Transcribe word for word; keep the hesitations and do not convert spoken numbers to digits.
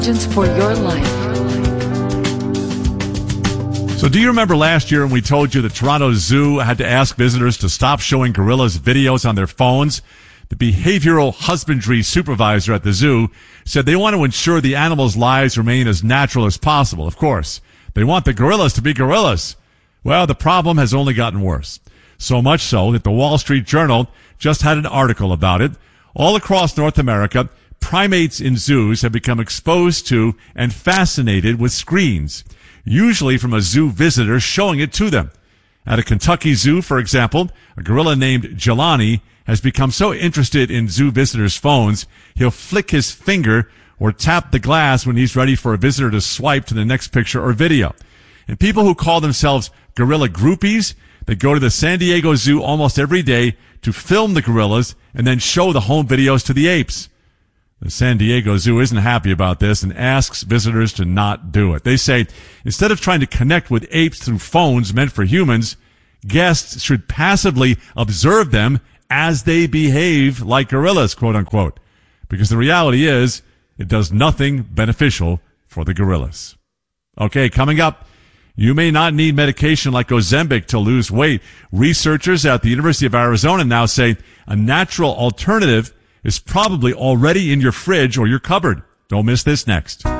For your life. So do you remember last year when we told you the Toronto Zoo had to ask visitors to stop showing gorillas videos on their phones? The behavioral husbandry supervisor at the zoo said they want to ensure the animals' lives remain as natural as possible. Of course, they want the gorillas to be gorillas. Well, the problem has only gotten worse. So much so that the Wall Street Journal just had an article about it. All across North America, primates in zoos have become exposed to and fascinated with screens, usually from a zoo visitor showing it to them. At a Kentucky zoo, for example, a gorilla named Jelani has become so interested in zoo visitors' phones, he'll flick his finger or tap the glass when he's ready for a visitor to swipe to the next picture or video. And people who call themselves gorilla groupies, they go to the San Diego Zoo almost every day to film the gorillas and then show the home videos to the apes. The San Diego Zoo isn't happy about this and asks visitors to not do it. They say instead of trying to connect with apes through phones meant for humans, guests should passively observe them as they behave like gorillas, quote unquote. Because the reality is, it does nothing beneficial for the gorillas. Okay, coming up, you may not need medication like Ozempic to lose weight. Researchers at the University of Arizona now say a natural alternative is probably already in your fridge or your cupboard. Don't miss this next.